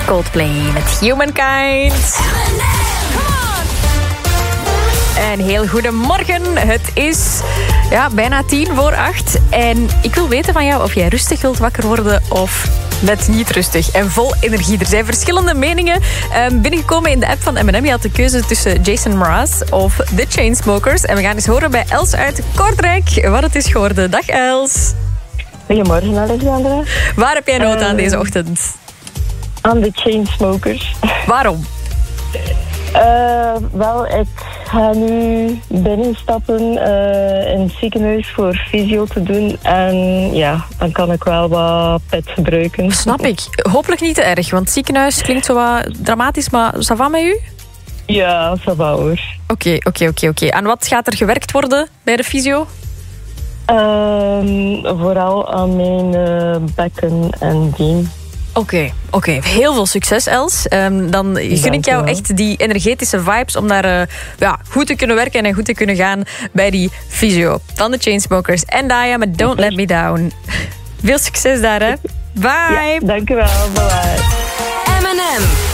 Coldplay met Humankind. Een heel goedemorgen. Het is bijna 7:50. En ik wil weten van jou of jij rustig wilt wakker worden of net niet rustig en vol energie. Er zijn verschillende meningen binnengekomen in de app van M&M. Je had de keuze tussen Jason Mraz of The Chainsmokers. En we gaan eens horen bij Els uit Kortrijk wat het is geworden. Dag Els. Goedemorgen, Alexandra. Waar heb jij nood aan deze ochtend? Aan de Chainsmokers. Waarom? Wel, ik ga nu binnenstappen in het ziekenhuis voor fysio te doen. En ja, dan kan ik wel wat pet gebruiken. Snap ik. Hopelijk niet te erg, want het ziekenhuis klinkt zo wat dramatisch, maar ça va met u? Ja, ça va hoor. Oké. Aan wat gaat er gewerkt worden bij de fysio? Vooral aan mijn bekken en been. Oké. Heel veel succes, Els. Dan gun ik jou echt die energetische vibes om daar goed te kunnen werken en goed te kunnen gaan bij die fysio van de Chainsmokers en Daya met Don't Let Me Down. Veel succes daar, hè. Bye. Ja, dank u wel. Bye. M&M.